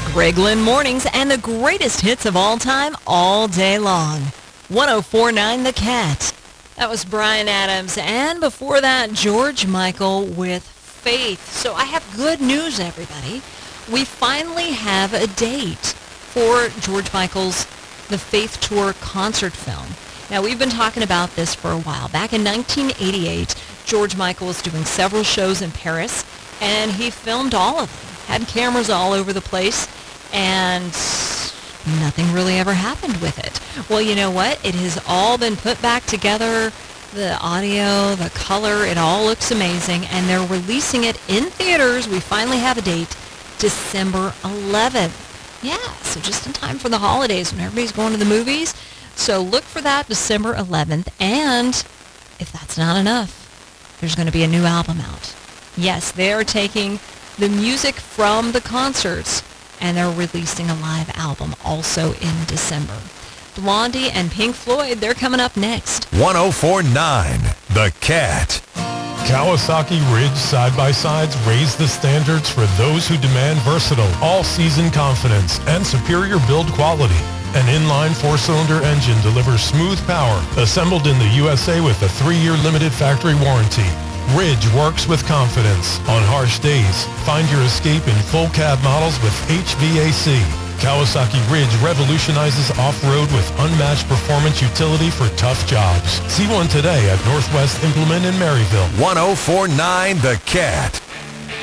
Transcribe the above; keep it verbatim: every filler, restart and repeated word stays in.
Greg Lynn Mornings and the greatest hits of all time all day long. one oh four point nine The Cat. That was Bryan Adams. And before that, George Michael with Faith. So I have good news, everybody. We finally have a date for George Michael's The Faith Tour concert film. Now, we've been talking about this for a while. Back in nineteen eighty-eight, George Michael was doing several shows in Paris, and he filmed all of them. Had cameras all over the place, and nothing really ever happened with it. Well, you know what? It has all been put back together. The audio, the color, it all looks amazing, and they're releasing it in theaters. We finally have a date, December eleventh. Yeah, so just in time for the holidays when everybody's going to the movies. So look for that December eleventh, and if that's not enough, there's going to be a new album out. Yes, they are taking the music from the concerts, and they're releasing a live album also in December. Blondie and Pink Floyd, they're coming up next. one oh four point nine The Cat. Kawasaki Ridge side-by-sides raise the standards for those who demand versatile, all-season confidence and superior build quality. An inline four-cylinder engine delivers smooth power, assembled in the U S A with a three-year limited factory warranty. Ridge works with confidence. On harsh days, find your escape in full cab models with H V A C. Kawasaki Ridge revolutionizes off-road with unmatched performance utility for tough jobs. See one today at Northwest Implement in Maryville. one oh four point nine The Cat.